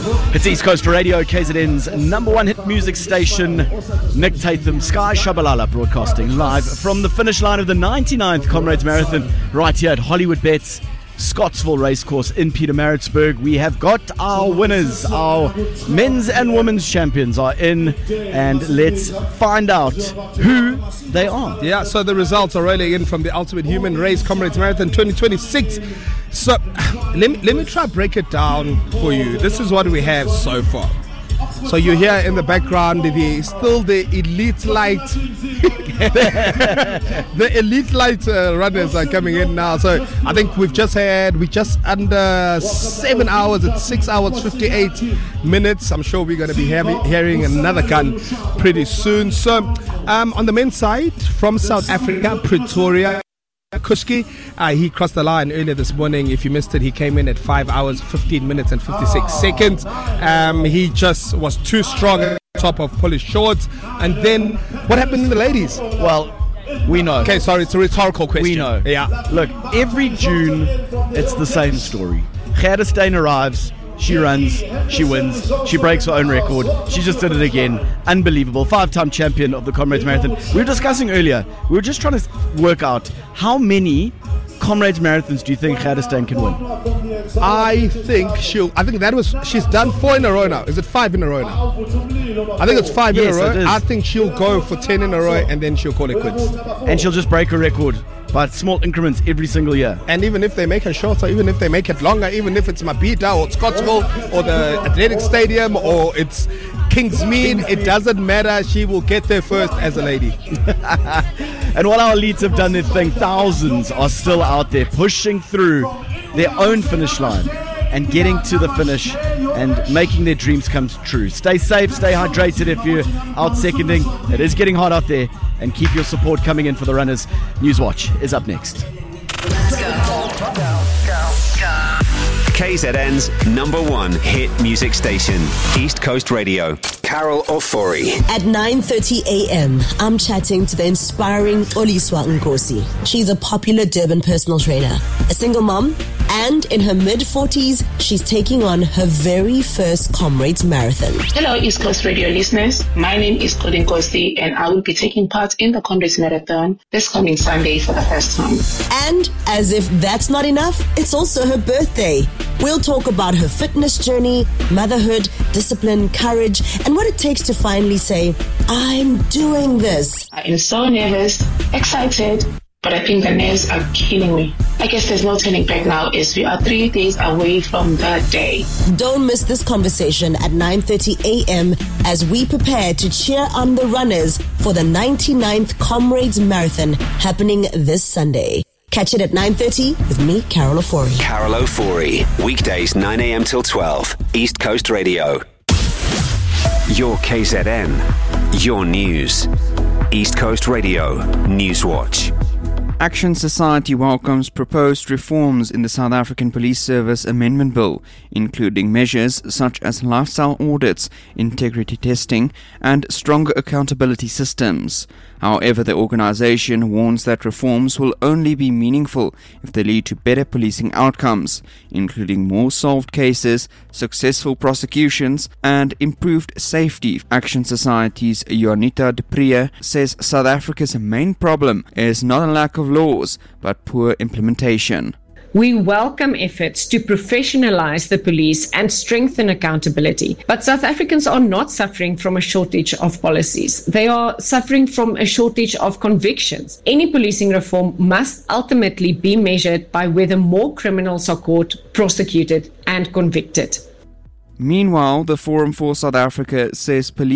It's East Coast Radio, KZN's number one hit music station. Nick Tatham, Sky Shabalala broadcasting live from the finish line of the 99th Comrades Marathon right here at Hollywood Bets, Scottsville Racecourse in Pietermaritzburg. We have got our winners. Our men's and women's champions are in, and let's find out who they are. Yeah, so the results are rolling in from the Ultimate Human Race Comrades Marathon 2026. So let me try to break it down for you. This is what we have so far. So you hear in the background the elite light the elite light runners are coming in now. So I think we just under 7 hours. It's 6 hours 58 minutes. I'm sure we're going to be hearing another gun pretty soon. So on the men's side, from South Africa, Pretoria, Kuski, he crossed the line earlier this morning. If you missed it, he came in at 5 hours 15 minutes and 56 seconds. He just was too strong at the top of Polish Shorts. And then what happened in the ladies? Well, we know. Okay, sorry, it's a rhetorical question. We know. Yeah. Look, every June it's the same story. Gerda Steyn arrives, she runs, she wins, she breaks her own record. She just did it again. Unbelievable. 5-time champion of the Comrades Marathon. We were discussing earlier, we were just trying to work out how many Comrades Marathons do you think Gerda Steyn can win? I think she's done 4 in a row now. Is it 5 in a row now? I think it's 5 in a row. I think she'll go for 10 in a row and then she'll call it quits. And she'll just break her record by small increments every single year. And even if they make it shorter, even if they make it longer, even if it's Mabhida or Scottsville or the Athletic Stadium or it's Kingsmead, it doesn't matter. She will get there first as a lady. And while our elites have done their thing, thousands are still out there pushing through their own finish line and getting to the finish and making their dreams come true. Stay safe, stay hydrated if you're out seconding. It is getting hot out there, and keep your support coming in for the runners. Newswatch is up next. Let's go. KZN's number one hit music station, East Coast Radio. Carol Ofori. At 9:30 a.m., I'm chatting to the inspiring Oliswa Nkosi. She's a popular Durban personal trainer, a single mom, and in her mid-40s, she's taking on her very first Comrades Marathon. Hello, East Coast Radio listeners. My name is Colin Nkosi, and I will be taking part in the Comrades Marathon this coming Sunday for the first time. And as if that's not enough, it's also her birthday. We'll talk about her fitness journey, motherhood, discipline, courage, and what it takes to finally say, I'm doing this. I am so nervous, excited, but I think the nerves are killing me. I guess there's no turning back now as we are 3 days away from the day. Don't miss this conversation at 9:30 a.m. as we prepare to cheer on the runners for the 99th Comrades Marathon happening this Sunday. Catch it at 9:30 with me, Carol Ofori. Carol Ofori. Weekdays 9 a.m. till 12. East Coast Radio. Your KZN. Your news. East Coast Radio. Newswatch. Action Society welcomes proposed reforms in the South African Police Service Amendment Bill, including measures such as lifestyle audits, integrity testing, and stronger accountability systems. However, the organisation warns that reforms will only be meaningful if they lead to better policing outcomes, including more solved cases, successful prosecutions, and improved safety. Action Society's Juanita de Priya says South Africa's main problem is not a lack of laws, but poor implementation. We welcome efforts to professionalize the police and strengthen accountability. But South Africans are not suffering from a shortage of policies. They are suffering from a shortage of convictions. Any policing reform must ultimately be measured by whether more criminals are caught, prosecuted, and convicted. Meanwhile, the Forum for South Africa says police